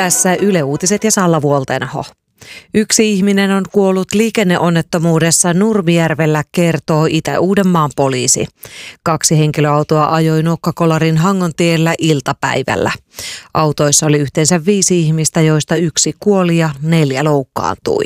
Tässä Yle Uutiset ja Salla Vuoltenho. Yksi ihminen on kuollut liikenneonnettomuudessa Nurmijärvellä, kertoo Itä-Uudenmaan poliisi. 2 henkilöautoa ajoi Nokkakolarin Hangontiellä iltapäivällä. Autoissa oli yhteensä 5 ihmistä, joista 1 kuoli ja 4 loukkaantui.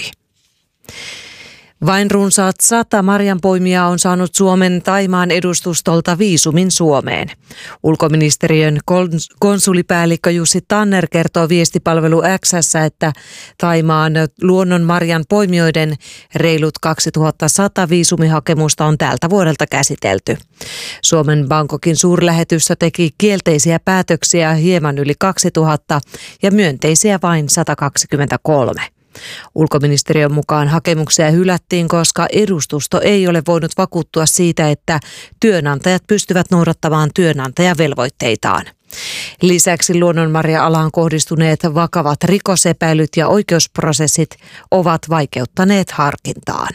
Vain runsaat 100 marjanpoimijaa on saanut Suomen Thaimaan edustustolta viisumin Suomeen. Ulkoministeriön konsulipäällikkö Jussi Tanner kertoo viestipalvelu X:ssä, että Thaimaan luonnonmarjan poimijoiden reilut 2100 viisumihakemusta on tältä vuodelta käsitelty. Suomen Bangkokin suurlähetystö teki kielteisiä päätöksiä hieman yli 2000 ja myönteisiä vain 123. Ulkoministeriön mukaan hakemuksia hylättiin, koska edustusto ei ole voinut vakuuttua siitä, että työnantajat pystyvät noudattamaan työnantajavelvoitteitaan. Lisäksi luonnonmarja-alaan kohdistuneet vakavat rikosepäilyt ja oikeusprosessit ovat vaikeuttaneet harkintaan.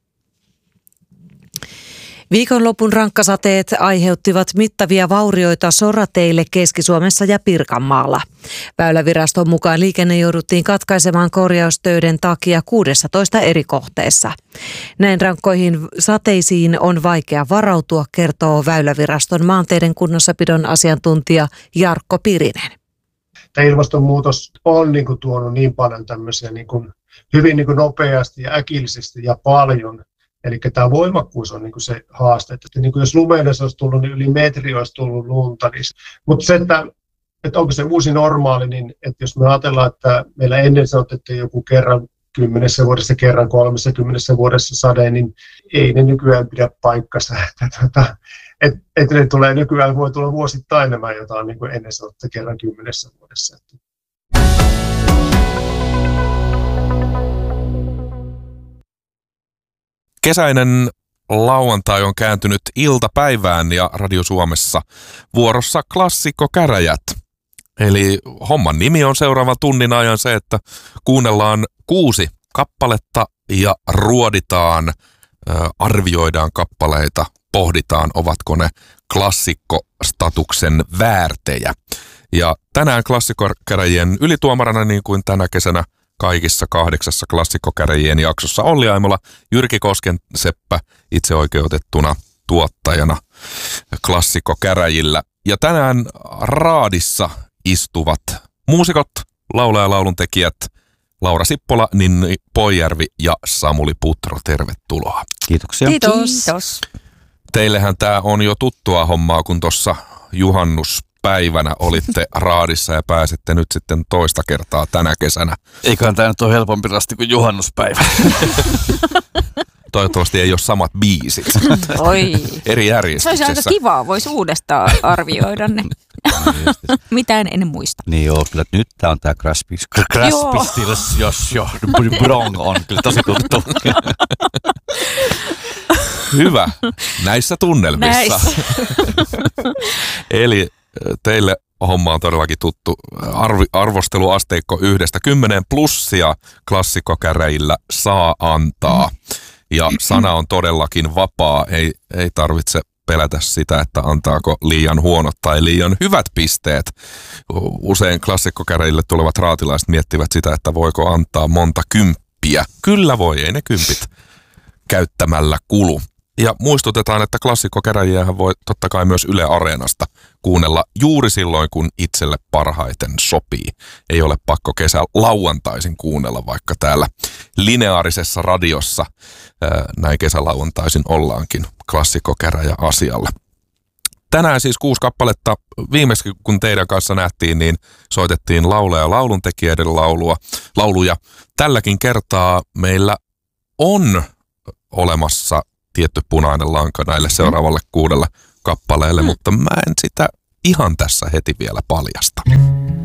Viikonlopun rankkasateet aiheuttivat mittavia vaurioita sorateille Keski-Suomessa ja Pirkanmaalla. Väyläviraston mukaan liikenne jouduttiin katkaisemaan korjaustöiden takia 16 eri kohteessa. Näin rankkoihin sateisiin on vaikea varautua, kertoo Väyläviraston maanteiden kunnossapidon asiantuntija Jarkko Pirinen. Tämä ilmastonmuutos on tuonut niin paljon tämmöisiä hyvin nopeasti ja äkillisesti ja paljon. Eli tämä voimakkuus on se haaste. Että jos lumeudessa olisi tullut, niin yli metri olisi tullut lunta. Mutta se, että onko se uusi normaali, niin että jos me ajatellaan, että meillä ennen sanottiin, että joku kerran 10 vuodessa, kerran 30 vuodessa sade, niin ei ne nykyään pidä paikkansa. Että ne tulee nykyään, voi tulla vuosittain nämä jotain niin kuin ennen sanottiin kerran 10 vuodessa. Kesäinen lauantai on kääntynyt iltapäivään ja Radio Suomessa vuorossa klassikkokäräjät. Eli homman nimi on seuraavan tunnin ajan se, että kuunnellaan 6 kappaletta ja ruoditaan, arvioidaan kappaleita, pohditaan, ovatko ne klassikkostatuksen väärtejä. Ja tänään klassikkokäräjien ylituomarana, niin kuin tänä kesänä, kaikissa 8 klassikkokäräjien jaksossa Olli Aimola, Jyrki Koskenseppä itseoikeutettuna tuottajana klassikkokäräjillä. Ja tänään raadissa istuvat muusikot, laulaja- ja lauluntekijät Laura Sippola, Ninni Poijärvi ja Samuli Putro. Tervetuloa. Kiitoksia. Kiitos. Teillehän tämä on jo tuttua hommaa, kun tuossa juhannuspäivänä olitte raadissa ja pääsette nyt sitten toista kertaa tänä kesänä. Eiköhän tämä nyt ole helpompi rasti kuin juhannuspäivä. Toivottavasti ei ole samat biisit. Oi. Eri järjestyksessä. Se olisi aika kivaa, voisi uudestaan arvioida ne. Mitään en muista. Niin joo, kyllä nyt tämä on tämä Kraspistils, jos jo. Brong on kyllä tosi tuttu. Hyvä. Näissä tunnelmissa. Eli teille homma on todellakin tuttu. Arvosteluasteikko 1–10 plussia klassikkokäräjillä saa antaa. Ja sana on todellakin vapaa. Ei tarvitse pelätä sitä, että antaako liian huonot tai liian hyvät pisteet. Usein klassikkokäräjille tulevat raatilaiset miettivät sitä, että voiko antaa monta kymppiä. Kyllä voi, ei ne kympit käyttämällä kulu. Ja muistutetaan, että klassikkokäräjiähän voi totta kai myös Yle Areenasta kuunnella juuri silloin, kun itselle parhaiten sopii. Ei ole pakko kesälauantaisin kuunnella, vaikka täällä lineaarisessa radiossa näin kesälauantaisin ollaankin klassikkokäräjä-asialla. Tänään siis 6 kappaletta. Viimeksi kun teidän kanssa nähtiin, niin soitettiin laulaja- ja lauluntekijöiden lauluja. Tälläkin kertaa meillä on olemassa tietty punainen lanka näille seuraavalle 6 kappaleelle, mutta mä en sitä ihan tässä heti vielä paljasta.